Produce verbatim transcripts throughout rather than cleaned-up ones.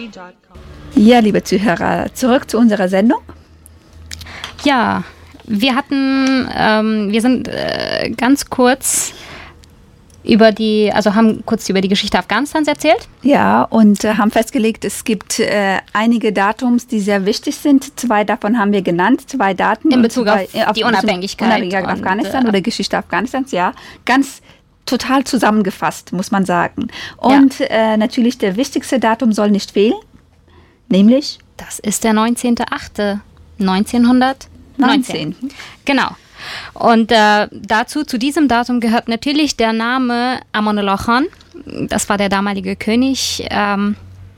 Ja, liebe Zuhörer, zurück zu unserer Sendung. Ja, wir hatten, ähm, wir sind äh, ganz kurz über die, also haben kurz über die Geschichte Afghanistans erzählt. Ja, und äh, haben festgelegt, es gibt äh, einige Datums, die sehr wichtig sind. Zwei davon haben wir genannt, zwei Daten. In Bezug zwei, auf, äh, auf die Unabhängigkeit. Unabhängigkeit und, Afghanistan äh, oder Geschichte Afghanistans, ja. Ganz total zusammengefasst, muss man sagen. Und ja. äh, natürlich der wichtigste Datum soll nicht fehlen, nämlich? Das ist der neunzehnter achter neunzehnhundertneunzehn. Genau. Und äh, dazu, zu diesem Datum gehört natürlich der Name Amanullah Khan. Das war der damalige König. Ähm,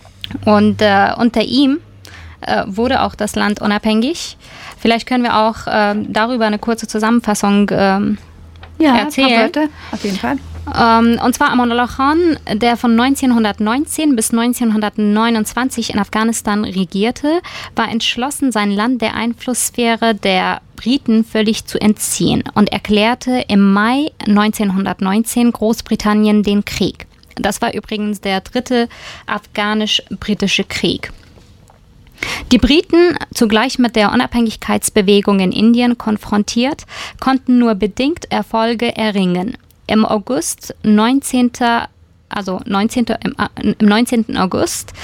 und äh, unter ihm äh, wurde auch das Land unabhängig. Vielleicht können wir auch äh, darüber eine kurze Zusammenfassung ähm, ja, erzählen. Ja, Wörter, auf jeden Fall. Ähm, und zwar Amanullah Khan, der von neunzehnhundertneunzehn bis neunzehnhundertneunundzwanzig in Afghanistan regierte, war entschlossen, sein Land der Einflusssphäre der Briten völlig zu entziehen und erklärte im Mai neunzehnhundertneunzehn Großbritannien den Krieg. Das war übrigens der dritte afghanisch-britische Krieg. Die Briten, zugleich mit der Unabhängigkeitsbewegung in Indien konfrontiert, konnten nur bedingt Erfolge erringen. Im August neunzehnten also neunzehnten Im, äh, im neunzehnten August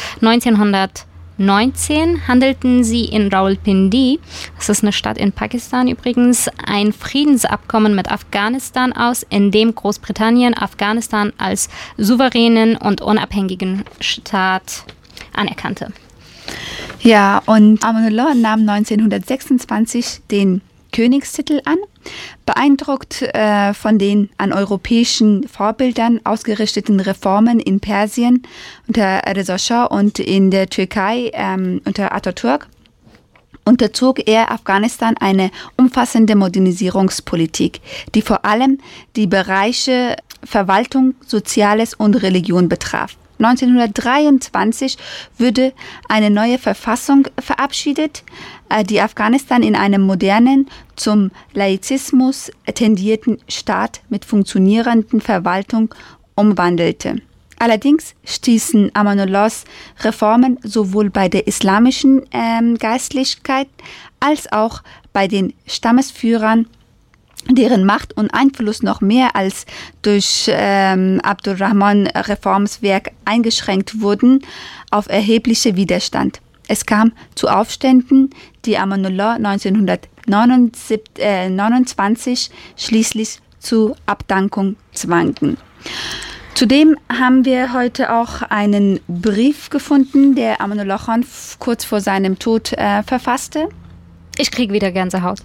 neunzehnhundertneunzehn handelten sie in Rawalpindi, das ist eine Stadt in Pakistan übrigens, ein Friedensabkommen mit Afghanistan aus, in dem Großbritannien Afghanistan als souveränen und unabhängigen Staat anerkannte. Ja, und Amanullah nahm neunzehnhundertsechsundzwanzig den Königstitel an, beeindruckt äh, von den an europäischen Vorbildern ausgerichteten Reformen in Persien unter Reza Schah und in der Türkei ähm, unter Atatürk, unterzog er Afghanistan eine umfassende Modernisierungspolitik, die vor allem die Bereiche Verwaltung, Soziales und Religion betraf. neunzehnhundertdreiundzwanzig wurde eine neue Verfassung verabschiedet, die Afghanistan in einem modernen, zum Laizismus tendierten Staat mit funktionierenden Verwaltung umwandelte. Allerdings stießen Amanullahs Reformen sowohl bei der islamischen ähm, Geistlichkeit als auch bei den Stammesführern, deren Macht und Einfluss noch mehr als durch ähm, Abdurrahman Reforms Werk eingeschränkt wurden, auf erhebliche Widerstand. Es kam zu Aufständen, die Amanullah neunzehnhundertneunundzwanzig schließlich zur Abdankung zwangen. Zudem haben wir heute auch einen Brief gefunden, der Amanullah Khan f- kurz vor seinem Tod äh, verfasste. Ich kriege wieder Gänsehaut.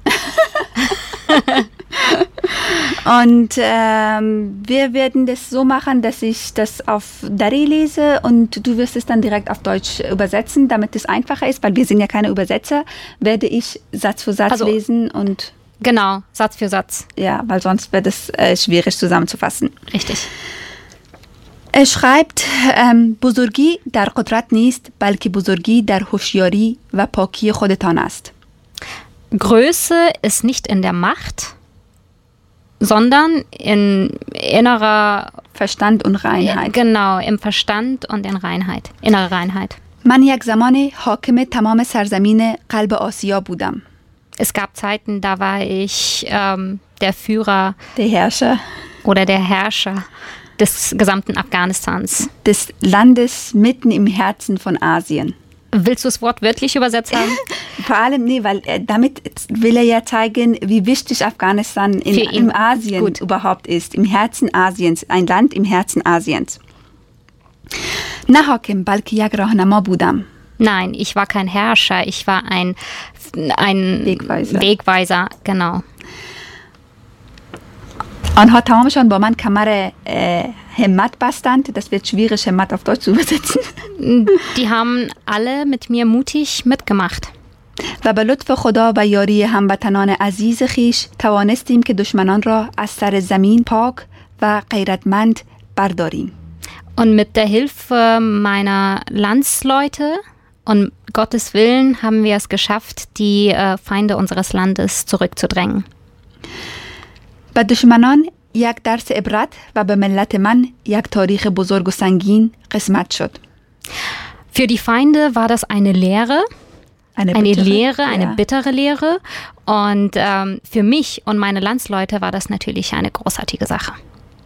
Und ähm, wir werden das so machen, dass ich das auf Dari lese und du wirst es dann direkt auf Deutsch übersetzen, damit es einfacher ist, weil wir sind ja keine Übersetzer, werde ich Satz für Satz also, lesen und... Genau, Satz für Satz. Ja, weil sonst wird es äh, schwierig zusammenzufassen. Richtig. Er schreibt, ähm, بزرگی در قدرت نیست، بلکه بزرگی در هوشیاری و پاکی خودتان است. Größe ist nicht in der Macht, sondern in innerer Verstand und Reinheit. Genau, im Verstand und in Reinheit, innere Reinheit. من یک زمان حاکم تمام سرزمین قلب آسیا بودم. Es gab Zeiten, da war ich ähm, der Führer, der Herrscher oder der Herrscher des gesamten Afghanistans. Des Landes mitten im Herzen von Asien. Willst du es wortwörtlich übersetzt haben? Vor allem, nee, weil er, damit will er ja zeigen, wie wichtig Afghanistan in, in Asien Gut. überhaupt ist. Im Herzen Asiens, ein Land im Herzen Asiens. Na hakim, balki yak rahnama budam. Nein, ich war kein Herrscher, ich war ein, ein Wegweiser. Wegweiser, genau. آنها تمامشان با من کمر همت بستند. Das wird schwierig, همت auf Deutsch zu übersetzen. Die haben alle mit mir mutig mitgemacht. و به لطف خدا و یاری هموطنان عزیز خیش توانستیم که دشمنان را از سر زمین پاک و غیرتمند برداریم. Und mit der Hilfe meiner Landsleute und Gottes Willen haben wir es geschafft, die äh, Feinde unseres Landes zurückzudrängen. به دشمنان یک درس عبرت و به ملت من یک تاریخ بزرگ و سنگین قسمت شد. Für die Feinde war das eine Lehre. Eine, eine bittere, Lehre, eine ja. bittere Lehre. Und ähm, für mich und meine Landsleute war das natürlich eine großartige Sache.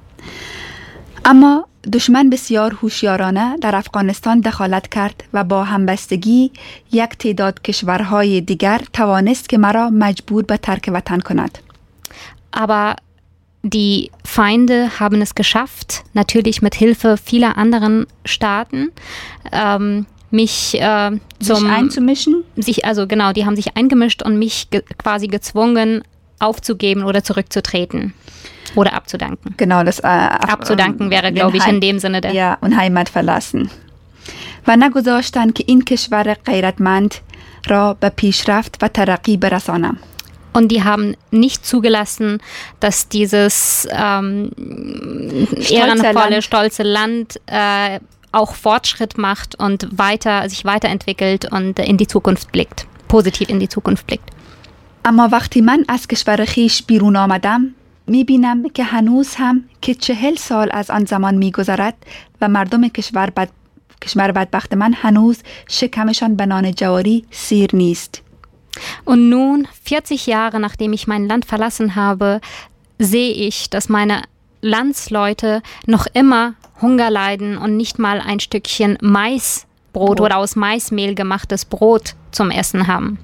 اما دشمن بسیار هوشیارانه در افغانستان دخالت کرد و با همبستگی یک تعداد کشورهای دیگر توانست که مرا مجبور به ترک وطن کند. Aber die Feinde haben es geschafft, natürlich mit Hilfe vieler anderen Staaten, ähm, mich äh, zum, sich einzumischen. Sich, also genau, die haben sich eingemischt und mich ge- quasi gezwungen, aufzugeben oder zurückzutreten oder abzudanken. Genau, das äh, abzudanken wäre, glaube ich, in dem Sinne der. Ja, und Heimat verlassen. و نگذاشتند که این کشور غیرتمند را به پیشرفت و ترقی برسانم. Und die haben nicht zugelassen, dass dieses ähm, ehrenvolle, Land. stolze Land äh, auch Fortschritt macht und weiter, sich weiterentwickelt und in die Zukunft blickt, positiv in die Zukunft blickt. اما وقتی من از کشور خیش بیرون آمدم میبینم که هنوز هم که چهل سال از آن زمان میگذرد و مردم کشور, بد... کشور بدبخت من هنوز شکمشان به نان جواری سیر نیست. Und nun, vierzig Jahre nachdem ich mein Land verlassen habe, sehe ich, dass meine Landsleute noch immer Hunger leiden und nicht mal ein Stückchen Maisbrot Brot. oder aus Maismehl gemachtes Brot zum Essen haben.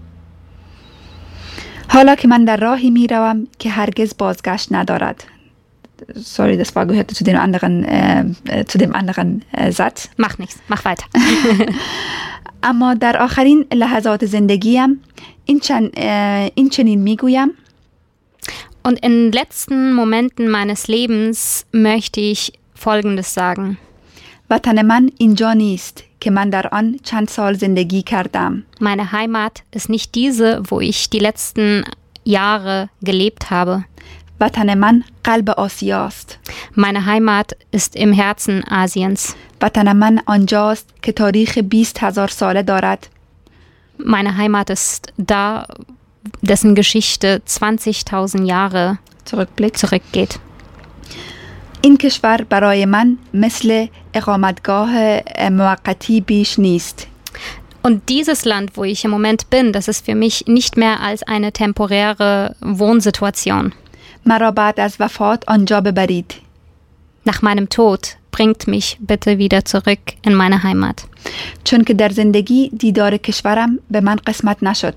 حالا که من در راهی می روم که هرگز بازگشت ندارد. Sorry, das war gehört zu dem anderen, äh, zu dem anderen äh, Satz. Mach nichts, mach weiter. اما در آخرین لحظات زندگیم این, چن، این چنین میگویم. Und in den letzten Momenten meines Lebens möchte ich Folgendes sagen. وطن من اینجا نیست که من در آن چند سال زندگی کردم. Meine Heimat ist nicht diese, wo ich die letzten Jahre gelebt habe. وطن من قلب آسیاست. Meine Heimat ist im Herzen Asiens. وطن من آنجاست که تاریخ بیست هزار ساله دارد. Meine Heimat ist da, dessen Geschichte zwanzigtausend Jahre zurückblickt. zurückgeht. این کشور برای من مثل اقامتگاه موقتی بیش نیست. Und dieses Land, wo ich im Moment bin, das ist für mich nicht mehr als eine temporäre Wohnsituation. مرا بعد از وفات آنجا ببرید. Nach meinem Tod bringt mich bitte wieder zurück in meine Heimat. چون که در زندگی دیدار کشورم به من قسمت نشد.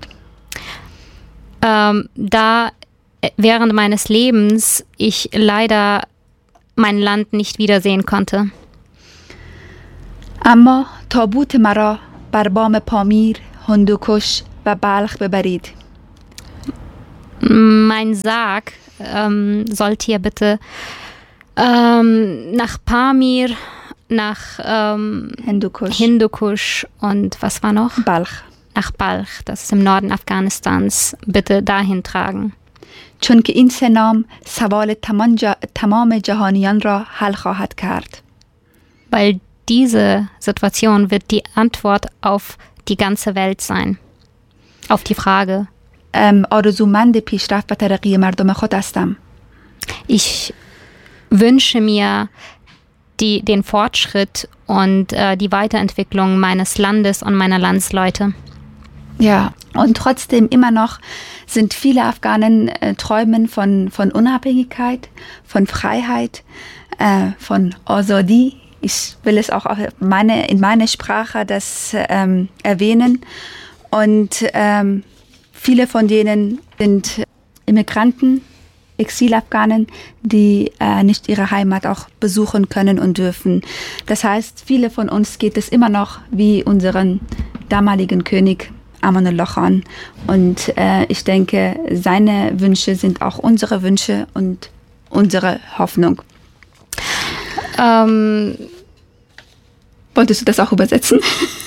Ähm, da während meines Lebens ich leider mein Land nicht wiedersehen konnte. اما تابوت مرا بر بام پامیر، هندوکش و بلخ ببرید. Mein Sarg ähm, sollt ihr bitte ähm, nach Pamir, nach ähm, Hindukusch. Hindukusch und was war noch? Balch. Nach Balch, das ist im Norden Afghanistans, bitte dahin tragen. چون که این سه نام سوال تمام, جا تمام جهانیان را حل خواهد کرد. Weil diese Situation wird die Antwort auf die ganze Welt sein. Auf die Frage. آرزومند پیشرفت و ترقی مردم خود هستم. Ich wünsche mir die, den Fortschritt und äh, die Weiterentwicklung meines Landes und meiner Landsleute. Ja, und trotzdem immer noch sind viele Afghanen äh, träumen von, von Unabhängigkeit, von Freiheit, äh, von Azadi. Ich will es auch auf meine, in meiner Sprache das ähm, erwähnen. Und ähm, viele von denen sind Immigranten, Exilafghanen, die äh, nicht ihre Heimat auch besuchen können und dürfen. Das heißt, viele von uns geht es immer noch wie unseren damaligen König Amanullah Khan. Und äh, ich denke, seine Wünsche sind auch unsere Wünsche und unsere Hoffnung. Ähm, Wolltest du das auch übersetzen?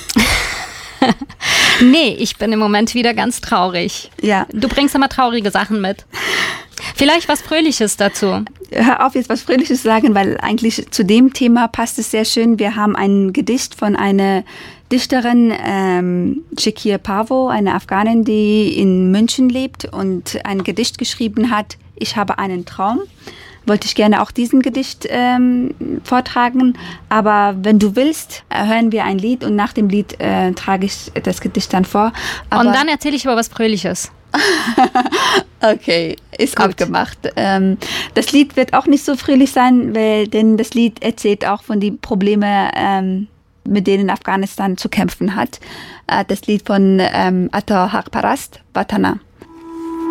Nee, ich bin im Moment wieder ganz traurig. Ja. Du bringst immer traurige Sachen mit. Vielleicht was Fröhliches dazu. Hör auf, jetzt was Fröhliches zu sagen, weil eigentlich zu dem Thema passt es sehr schön. Wir haben ein Gedicht von einer Dichterin, ähm, Shakir Pavo, eine Afghanin, die in München lebt und ein Gedicht geschrieben hat, Ich habe einen Traum. wollte ich gerne auch diesen Gedicht ähm, vortragen. Aber wenn du willst, äh, hören wir ein Lied und nach dem Lied äh, trage ich das Gedicht dann vor. Aber und dann erzähle ich über was Fröhliches. Okay, ist Gut. abgemacht. Ähm, das Lied wird auch nicht so fröhlich sein, weil, denn das Lied erzählt auch von den Problemen, ähm, mit denen Afghanistan zu kämpfen hat. Äh, das Lied von ähm, Atta Harparast, Vatana.